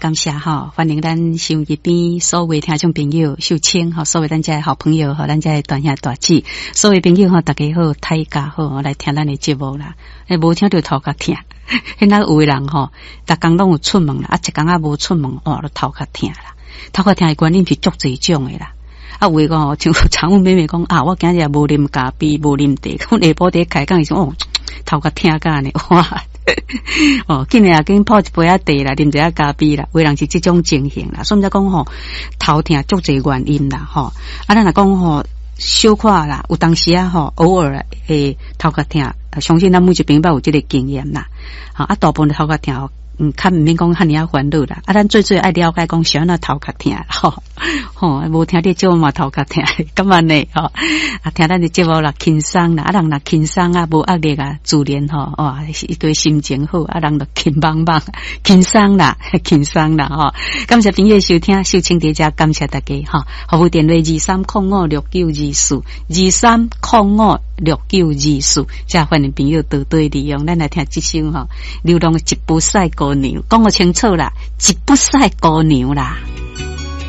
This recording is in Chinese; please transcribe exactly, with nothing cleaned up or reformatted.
感谢哈，欢迎咱收音机边所有听众朋友秀清哈，所有咱家好朋友哈，咱家大兄大姐，所有朋友哈，大家好，大家好，来听咱的节目啦。诶，无听就头壳痛，现在有的人哈，逐工拢有出门啦，啊，一工啊无出门，哦，都头壳痛啦。头壳痛的原因是足侪种的啦。啊，有个哦，像常阮妹妹讲啊，我今日无啉咖啡，无啉茶，阮下晡伫开讲伊说哦，头壳痛干呢，哇！哦，今日也紧泡一杯啊茶啦，啉一下咖啡啦，有人是这种情形啦。所以讲吼，头痛足侪原因啦，吼。啊，咱若讲吼，小可啦，有当时啊吼，偶尔诶头壳痛，相信咱每一朋友有这个经验啦。好，啊，大部分头壳痛。嗯，较毋免讲遐尼啊烦恼啦，啊，咱最最爱了解讲啥那头壳痛吼，吼，无听你节目嘛头壳痛，感觉呢吼，啊，听咱的节目啦轻松啦，啊，人若轻松啊，无压力啊，自然吼，哇，一堆心情好，啊，人就轻棒棒，轻松啦，轻松啦吼，感谢朋友收听，秀清伫遮感谢大家吼，服务电话二三零五六九二四，二三零五六九二四，遮欢迎朋友多多利用，咱来听即首吼，流浪一步赛姑娘，讲个清楚啦，一步赛姑娘啦。